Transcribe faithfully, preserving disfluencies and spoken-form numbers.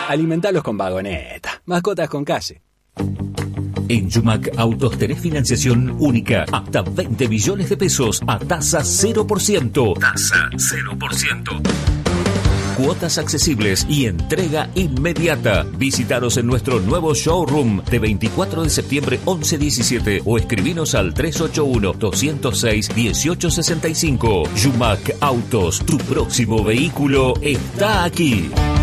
Alimentalos con Vagoneta. Mascotas con calle. En Yumac Autos tenés financiación única hasta veinte millones de pesos a tasa cero por ciento. Tasa cero por ciento. Cuotas accesibles y entrega inmediata. Visítanos en nuestro nuevo showroom de veinticuatro de septiembre once diecisiete o escribinos al tres ocho uno, dos cero seis, uno ocho seis cinco. Yumac Autos, tu próximo vehículo está aquí.